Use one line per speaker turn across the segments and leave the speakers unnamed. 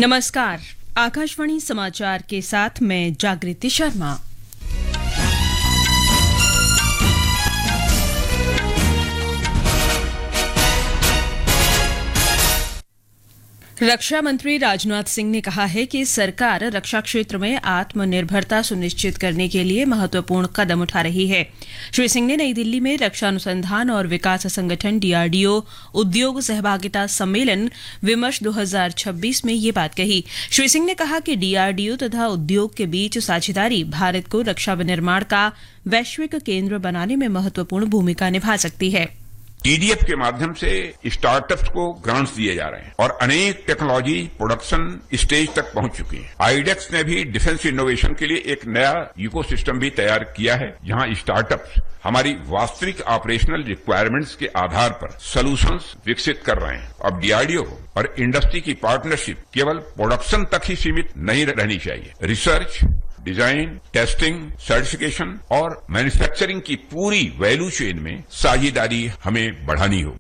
नमस्कार, आकाशवाणी समाचार के साथ मैं जागृति शर्मा। रक्षा मंत्री राजनाथ सिंह ने कहा है कि सरकार रक्षा क्षेत्र में आत्मनिर्भरता सुनिश्चित करने के लिए महत्वपूर्ण कदम उठा रही है। श्री सिंह ने नई दिल्ली में रक्षा अनुसंधान और विकास संगठन डीआरडीओ उद्योग सहभागिता सम्मेलन विमर्श 2026 में ये बात कही। श्री सिंह ने कहा कि डीआरडीओ तथा उद्योग के बीच साझेदारी भारत को रक्षा विनिर्माण का वैश्विक केंद्र बनाने में महत्वपूर्ण भूमिका निभा सकती है।
टीडीएफ के माध्यम से स्टार्टअप्स को ग्रांट्स दिए जा रहे हैं और अनेक टेक्नोलॉजी प्रोडक्शन स्टेज तक पहुंच चुकी है। आईडेक्स ने भी डिफेंस इनोवेशन के लिए एक नया इकोसिस्टम भी तैयार किया है, जहां स्टार्टअप्स हमारी वास्तविक ऑपरेशनल रिक्वायरमेंट्स के आधार पर सॉल्यूशंस विकसित कर रहे हैं। अब डीआरडीओ और इंडस्ट्री की पार्टनरशिप केवल प्रोडक्शन तक ही सीमित नहीं रहनी चाहिए। रिसर्च, डिजाइन, टेस्टिंग, सर्टिफिकेशन और मैन्युफैक्चरिंग की पूरी वैल्यू चेन में साझेदारी हमें बढ़ानी होगी।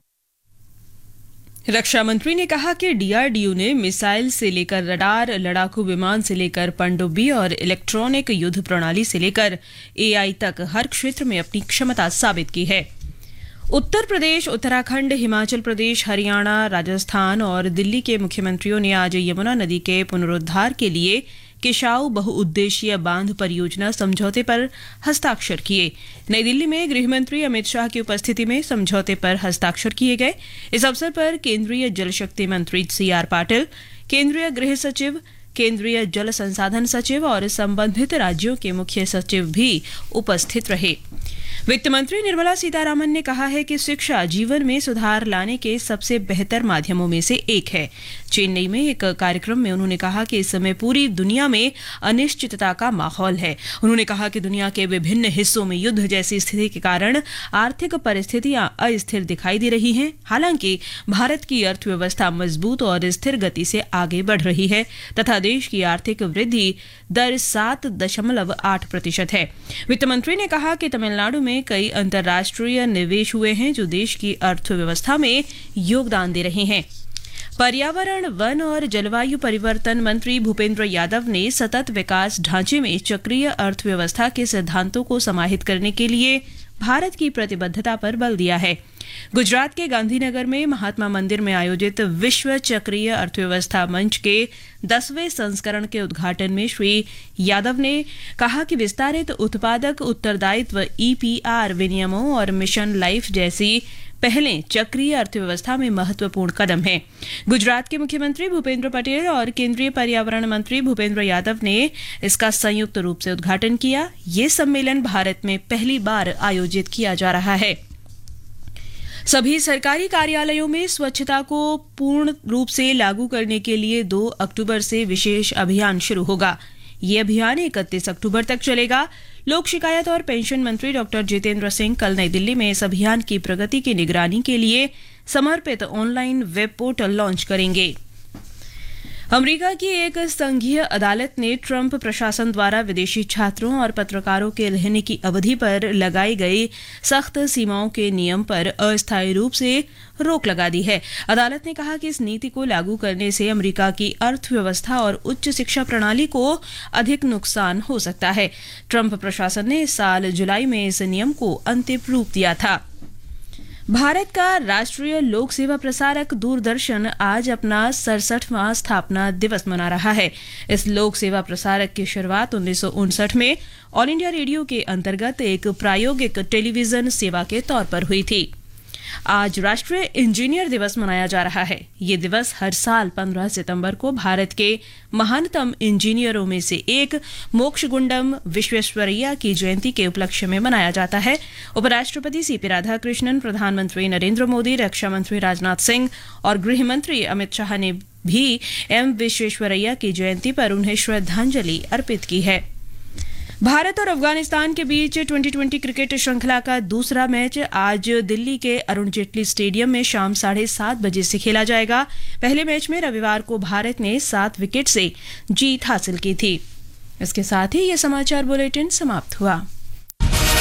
रक्षा मंत्री ने कहा कि डीआरडीओ ने मिसाइल से लेकर रडार, लड़ाकू विमान से लेकर पनडुब्बी और इलेक्ट्रॉनिक युद्ध प्रणाली से लेकर एआई तक हर क्षेत्र में अपनी क्षमता साबित की है। उत्तर प्रदेश, उत्तराखंड, हिमाचल प्रदेश, हरियाणा, राजस्थान और दिल्ली के मुख्यमंत्रियों ने आज यमुना नदी के पुनरुद्धार के लिए किशाऊ बहुउद्देशीय बांध परियोजना समझौते पर हस्ताक्षर किए। नई दिल्ली में गृहमंत्री अमित शाह की उपस्थिति में समझौते पर हस्ताक्षर किए गए। इस अवसर पर केंद्रीय जल शक्ति मंत्री सीआर पाटिल, केंद्रीय गृह सचिव, केंद्रीय जल संसाधन सचिव और संबंधित राज्यों के मुख्य सचिव भी उपस्थित रहे। वित्त मंत्री निर्मला सीतारामन ने कहा है कि शिक्षा जीवन में सुधार लाने के सबसे बेहतर माध्यमों में से एक है। चेन्नई में एक कार्यक्रम में उन्होंने कहा कि इस समय पूरी दुनिया में अनिश्चितता का माहौल है। उन्होंने कहा कि दुनिया के विभिन्न हिस्सों में युद्ध जैसी स्थिति के कारण आर्थिक परिस्थितियां अस्थिर दिखाई दे रही हैं। हालांकि भारत की अर्थव्यवस्था मजबूत और स्थिर गति से आगे बढ़ रही है तथा देश की आर्थिक वृद्धि दर 7.8% है। वित्त मंत्री ने कहा कि तमिलनाडु में कई अंतर्राष्ट्रीय निवेश हुए हैं जो देश की अर्थव्यवस्था में योगदान दे रहे हैं। पर्यावरण, वन और जलवायु परिवर्तन मंत्री भूपेंद्र यादव ने सतत विकास ढांचे में चक्रीय अर्थव्यवस्था के सिद्धांतों को समाहित करने के लिए भारत की प्रतिबद्धता पर बल दिया है। गुजरात के गांधीनगर में महात्मा मंदिर में आयोजित विश्व चक्रीय अर्थव्यवस्था मंच के 10वें संस्करण के उद्घाटन में श्री यादव ने कहा कि विस्तारित उत्पादक उत्तरदायित्व ईपीआर विनियमों और मिशन लाइफ जैसी पहले चक्रीय अर्थव्यवस्था में महत्वपूर्ण कदम है। गुजरात के मुख्यमंत्री भूपेंद्र पटेल और केंद्रीय पर्यावरण मंत्री भूपेंद्र यादव ने इसका संयुक्त रूप से उद्घाटन किया। ये सम्मेलन भारत में पहली बार आयोजित किया जा रहा है। सभी सरकारी कार्यालयों में स्वच्छता को पूर्ण रूप से लागू करने के लिए 2 अक्टूबर से विशेष अभियान शुरू होगा। ये अभियान 31 अक्टूबर तक चलेगा। लोक शिकायत और पेंशन मंत्री डॉक्टर जितेंद्र सिंह कल नई दिल्ली में इस अभियान की प्रगति की निगरानी के लिए समर्पित ऑनलाइन वेब पोर्टल लॉन्च करेंगे। अमेरिका की एक संघीय अदालत ने ट्रंप प्रशासन द्वारा विदेशी छात्रों और पत्रकारों के रहने की अवधि पर लगाई गई सख्त सीमाओं के नियम पर अस्थायी रूप से रोक लगा दी है। अदालत ने कहा कि इस नीति को लागू करने से अमेरिका की अर्थव्यवस्था और उच्च शिक्षा प्रणाली को अधिक नुकसान हो सकता है। ट्रंप प्रशासन ने इस साल जुलाई में इस नियम को अंतिम रूप दिया था। भारत का राष्ट्रीय लोक सेवा प्रसारक दूरदर्शन आज अपना 67वां स्थापना दिवस मना रहा है। इस लोक सेवा प्रसारक की शुरुआत 1959 में ऑल इंडिया रेडियो के अंतर्गत एक प्रायोगिक टेलीविजन सेवा के तौर पर हुई थी। आज राष्ट्रीय इंजीनियर दिवस मनाया जा रहा है। ये दिवस हर साल 15 सितंबर को भारत के महानतम इंजीनियरों में से एक मोक्षगुंडम विश्वेश्वरैया की जयंती के उपलक्ष्य में मनाया जाता है। उपराष्ट्रपति सीपी राधाकृष्णन, प्रधानमंत्री नरेंद्र मोदी, रक्षा मंत्री राजनाथ सिंह और गृह मंत्री अमित शाह ने भी एम विश्वेश्वरैया की जयंती पर उन्हें श्रद्धांजलि अर्पित की है। भारत और अफगानिस्तान के बीच 2020 क्रिकेट श्रृंखला का दूसरा मैच आज दिल्ली के अरुण जेटली स्टेडियम में शाम 7:30 बजे से खेला जाएगा। पहले मैच में रविवार को भारत ने 7 विकेट से जीत हासिल की थी। इसके साथ ही ये समाचार बुलेटिन समाप्त हुआ।